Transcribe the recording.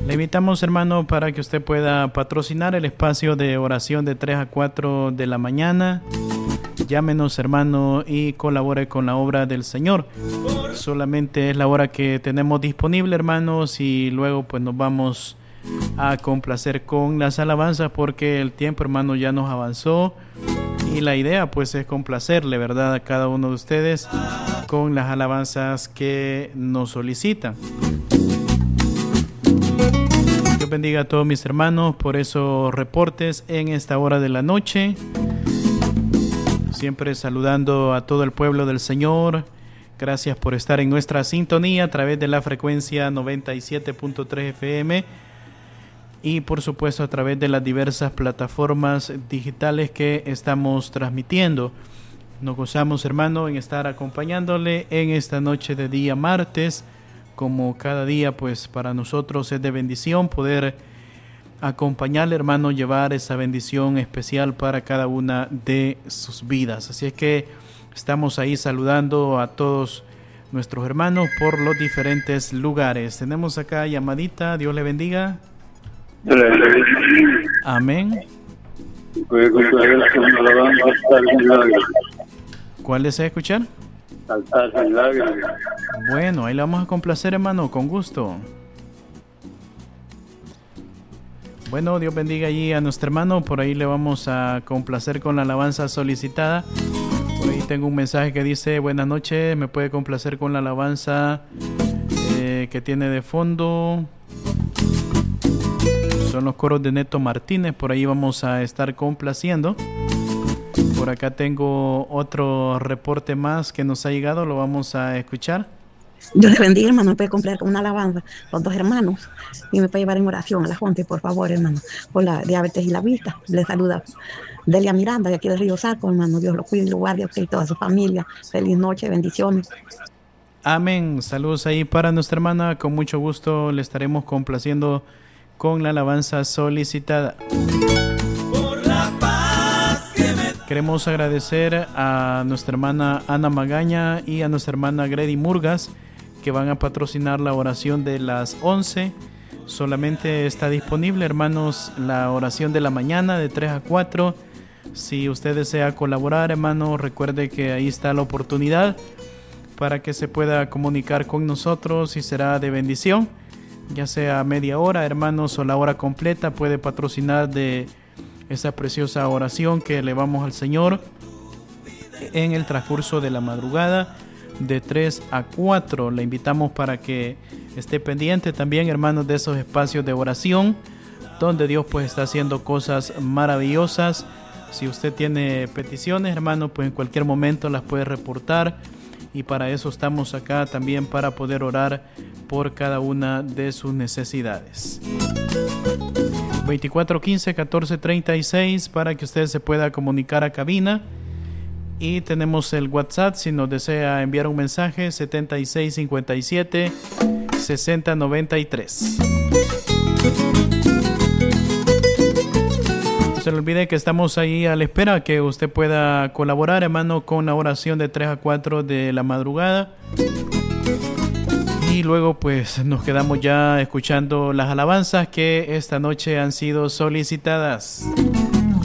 Le invitamos, hermano, para que usted pueda patrocinar el espacio de oración de 3 a 4 de la mañana. Llámenos, hermano, y colabore con la obra del Señor. Solamente es la hora que tenemos disponible, hermanos, y luego pues nos vamos a complacer con las alabanzas porque el tiempo, hermano, ya nos avanzó y la idea pues es complacerle, ¿verdad?, a cada uno de ustedes con las alabanzas que nos solicitan. Dios bendiga a todos mis hermanos por esos reportes en esta hora de la noche. Siempre saludando a todo el pueblo del Señor. Gracias por estar en nuestra sintonía a través de la frecuencia 97.3 FM y por supuesto a través de las diversas plataformas digitales que estamos transmitiendo. Nos gozamos, hermano, en estar acompañándole en esta noche de día martes. Como cada día, pues para nosotros es de bendición poder acompañarle, hermano, llevar esa bendición especial para cada una de sus vidas. Así es que estamos ahí saludando a todos nuestros hermanos por los diferentes lugares. Tenemos acá llamadita, Dios le bendiga. Amén. ¿Cuál desea escuchar? Bueno, ahí la vamos a complacer, hermano, con gusto. Bueno, Dios bendiga allí a nuestro hermano. Por ahí le vamos a complacer con la alabanza solicitada. Por ahí tengo un mensaje que dice: buenas noches, me puede complacer con la alabanza que tiene de fondo. Son los coros de Neto Martínez. Por ahí vamos a estar complaciendo. Por acá tengo otro reporte más que nos ha llegado. Lo vamos a escuchar. Dios le bendiga, hermano. Me puede comprar con una alabanza los dos hermanos y me puede llevar en oración a la fuente, por favor, hermano, por la diabetes y la vista. Le saluda Delia Miranda de aquí de Río Saco, hermano. Dios lo cuide y lo guarde a usted y toda su familia. Feliz noche, bendiciones. Amén. Saludos ahí para nuestra hermana. Con mucho gusto le estaremos complaciendo con la alabanza solicitada. Queremos agradecer a nuestra hermana Ana Magaña y a nuestra hermana Grady Murgas, que van a patrocinar la oración de las 11. Solamente está disponible, hermanos, la oración de la mañana de 3 a 4. Si usted desea colaborar, hermano, recuerde que ahí está la oportunidad para que se pueda comunicar con nosotros y será de bendición. Ya sea media hora, hermanos, o la hora completa, puede patrocinar de esa preciosa oración que elevamos al Señor en el transcurso de la madrugada de 3 a 4. Le invitamos para que esté pendiente también, hermanos, de esos espacios de oración donde Dios pues está haciendo cosas maravillosas. Si usted tiene peticiones, hermano, pues en cualquier momento las puede reportar y para eso estamos acá también, para poder orar por cada una de sus necesidades. 2415-1436 para que usted se pueda comunicar a cabina. Y tenemos el WhatsApp si nos desea enviar un mensaje, 7657-6093. No se le olvide que estamos ahí a la espera que usted pueda colaborar, hermano, con la oración de 3 a 4 de la madrugada. Y luego pues nos quedamos ya escuchando las alabanzas que esta noche han sido solicitadas.